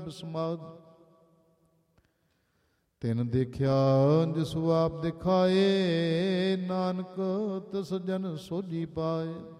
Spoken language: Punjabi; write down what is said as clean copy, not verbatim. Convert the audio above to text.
ਸਮਾਧ। ਤਿਨ ਦੇਖਿਆ ਜਿਸੁ ਆਪ ਦਿਖਾਏ, ਨਾਨਕ ਤਿਸ ਜਨ ਸੋਝੀ ਪਾਏ।